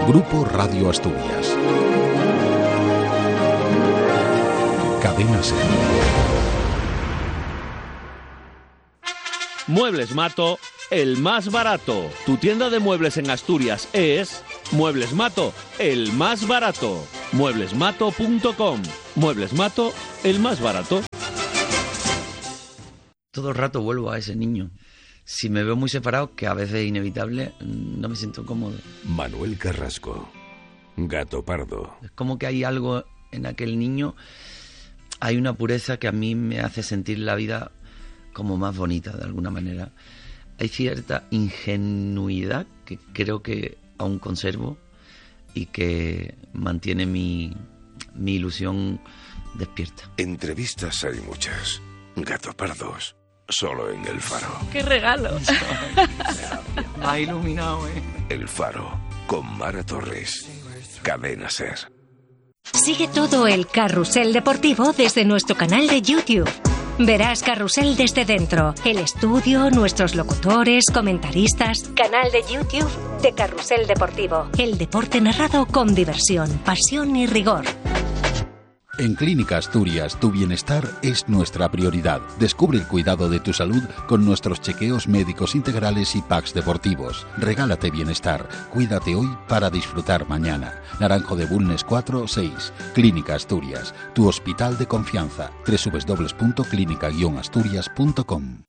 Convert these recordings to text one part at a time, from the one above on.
Grupo Radio Asturias. Cadena SER. Muebles Mato, el más barato. Tu tienda de muebles en Asturias es Muebles Mato, el más barato. Mueblesmato.com. Muebles Mato, el más barato. Todo el rato vuelvo a ese niño. Si me veo muy separado, que a veces es inevitable, no me siento cómodo. Manuel Carrasco, Gato Pardo. Es como que hay algo en aquel niño, hay una pureza que a mí me hace sentir la vida como más bonita de alguna manera. Hay cierta ingenuidad que creo que aún conservo y que mantiene mi ilusión despierta. Entrevistas hay muchas. Gato Pardos, solo en El Faro. ¡Qué regalo! Me ha iluminado, El Faro, con Mara Torres. Cadena SER. Sigue todo el carrusel deportivo desde nuestro canal de YouTube. Verás Carrusel desde dentro, el estudio, nuestros locutores, comentaristas. Canal de YouTube de Carrusel Deportivo. El deporte narrado con diversión, pasión y rigor. En Clínica Asturias, tu bienestar es nuestra prioridad. Descubre el cuidado de tu salud con nuestros chequeos médicos integrales y packs deportivos. Regálate bienestar. Cuídate hoy para disfrutar mañana. Naranjo de Bulnes 4-6. Clínica Asturias, tu hospital de confianza. www.clinica-asturias.com.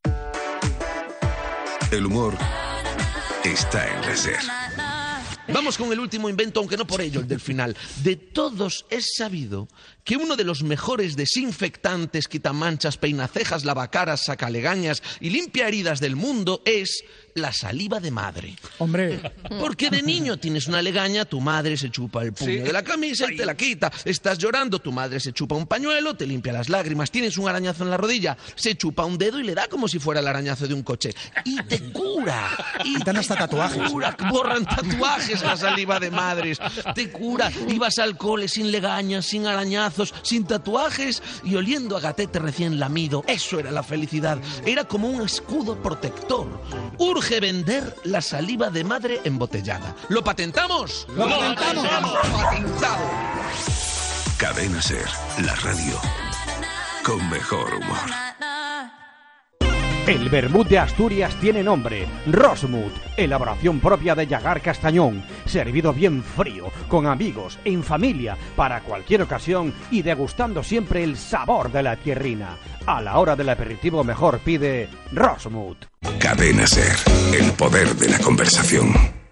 El humor está en la SER. Vamos con el último invento, aunque no por ello el del final. De todos es sabido que uno de los mejores desinfectantes, quitamanchas, peinacejas, lavacaras, sacalegañas y limpia heridas del mundo es la saliva de madre. Hombre. Porque de niño tienes una legaña, tu madre se chupa el puño de la camisa y te la quita. Estás llorando, tu madre se chupa un pañuelo, te limpia las lágrimas. Tienes un arañazo en la rodilla, se chupa un dedo y le da como si fuera el arañazo de un coche. Y te cura. Y te dan hasta tatuajes. Cura, borran tatuajes la saliva de madres. Te cura. Ibas al cole sin legañas, sin arañazos, sin tatuajes y oliendo a gatete recién lamido. Eso era la felicidad. Era como un escudo protector. Urge vender la saliva de madre embotellada. ¿Lo patentamos? ¡Lo patentamos! ¡Patentado! Cadena SER, la radio con mejor humor. El vermut de Asturias tiene nombre, Rosmut, elaboración propia de Llagar Castañón, servido bien frío, con amigos, en familia, para cualquier ocasión y degustando siempre el sabor de la tierrina. A la hora del aperitivo mejor pide Rosmut. Cadena SER, el poder de la conversación.